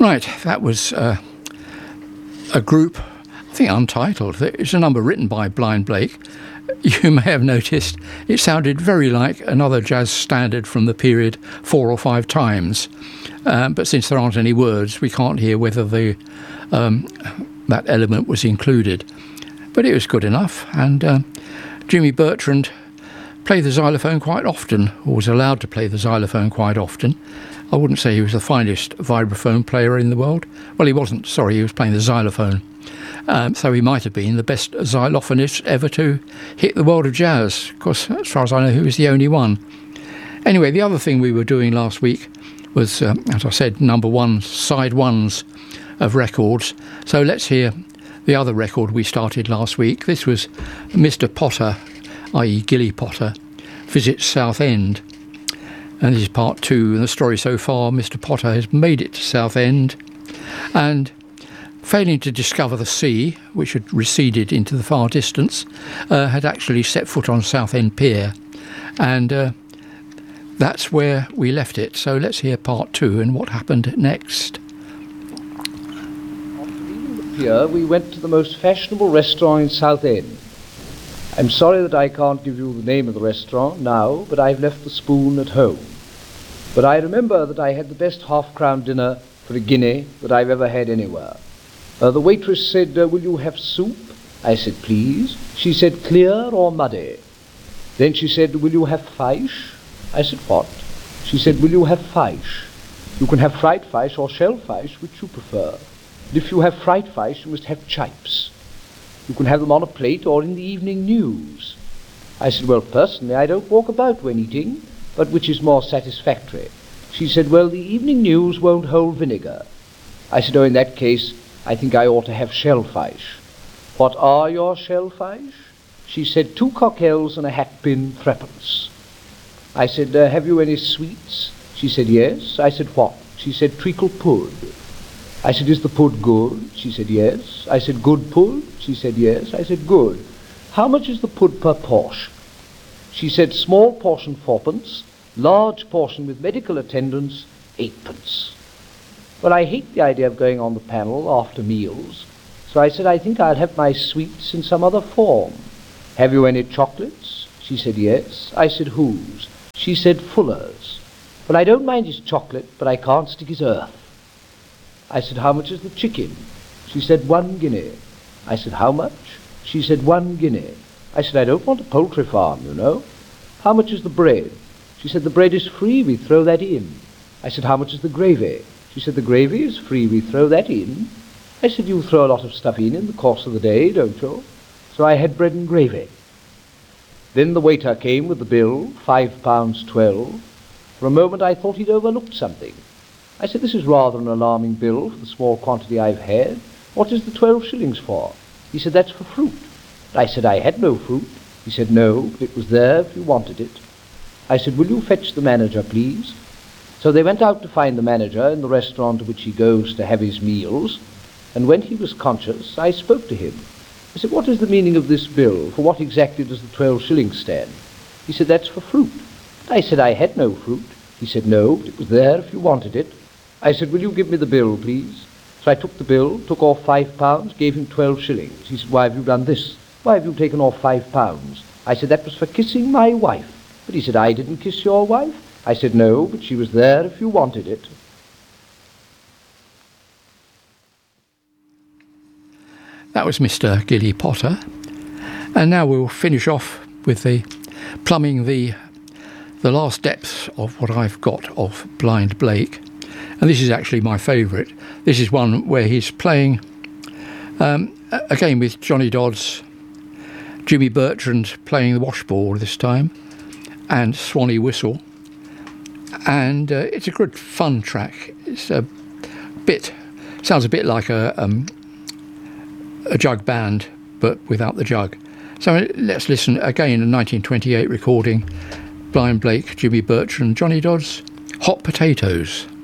Right, that was a group, I think untitled. It's a number written by Blind Blake. You may have noticed it sounded very like another jazz standard from the period 4 or 5 times. But since there aren't any words, we can't hear whether that element was included. But it was good enough, and Jimmy Bertrand played the xylophone quite often, or was allowed to play the xylophone quite often. I wouldn't say he was the finest vibraphone player in the world. Well, he wasn't, sorry, he was playing the xylophone. So he might have been the best xylophonist ever to hit the world of jazz. Of course, as far as I know, he was the only one. Anyway, the other thing we were doing last week was, as I said, number one, side ones of records. So let's hear the other record we started last week. This was Mr. Potter, i.e. Gilly Potter, visits Southend. And this is part 2. And the story so far, Mr. Potter has made it to Southend and, failing to discover the sea, which had receded into the far distance, had actually set foot on Southend Pier. And that's where we left it. So let's hear part 2 and what happened next. After leaving the pier, we went to the most fashionable restaurant in Southend. I'm sorry that I can't give you the name of the restaurant now, but I've left the spoon at home. But I remember that I had the best half-crown dinner for a guinea that I've ever had anywhere. The waitress said, will you have soup? I said, please. She said, clear or muddy? Then she said, will you have fish? I said, what? She said, will you have fish? You can have fried fish or shell fish, which you prefer. And if you have fried fish, you must have chipes. You can have them on a plate or in the evening news. I said, well, personally, I don't walk about when eating, but which is more satisfactory? She said, well, the evening news won't hold vinegar. I said, oh, in that case, I think I ought to have shellfish. What are your shellfish? She said, 2 cocktails and a hatpin, 3d. I said, have you any sweets? She said, yes. I said, what? She said, treacle pud. I said, is the pud good? She said, yes. I said, good pud? She said, yes. I said, good. How much is the pud per portion? She said, small portion 4d, large portion with medical attendance 8d. Well, I hate the idea of going on the panel after meals, so I said, I think I'll have my sweets in some other form. Have you any chocolates? She said, yes. I said, whose? She said, Fuller's. Well, I don't mind his chocolate, but I can't stick his earth. I said, how much is the chicken? She said, 1 guinea. I said, how much? She said, 1 guinea. I said, I don't want a poultry farm, you know. How much is the bread? She said, the bread is free, we throw that in. I said, how much is the gravy? She said, the gravy is free, we throw that in. I said, you throw a lot of stuff in the course of the day, don't you? So I had bread and gravy. Then the waiter came with the bill, £5.12. For a moment I thought he'd overlooked something. I said, this is rather an alarming bill for the small quantity I've had. What is the 12 shillings for? He said, that's for fruit. I said, I had no fruit. He said, no, but it was there if you wanted it. I said, will you fetch the manager, please? So they went out to find the manager in the restaurant to which he goes to have his meals, and when he was conscious, I spoke to him. I said, what is the meaning of this bill? For what exactly does the 12 shillings stand? He said, that's for fruit. I said, I had no fruit. He said, no, but it was there if you wanted it. I said, will you give me the bill, please? So I took the bill, took off £5, gave him 12 shillings. He said, why have you done this? Why have you taken off £5? I said, that was for kissing my wife. But he said, I didn't kiss your wife. I said, no, but she was there if you wanted it. That was Mr. Gilly Potter. And now we'll finish off with the plumbing the last depths of what I've got of Blind Blake. And this is actually my favourite. This is one where he's playing, again with Johnny Dodds, Jimmy Bertrand playing the washboard this time, and Swanee Whistle. And it's a good fun track. It's sounds a bit like a jug band, but without the jug. So let's listen again, a 1928 recording, Blind Blake, Jimmy Bertrand, Johnny Dodds, Hot Potatoes.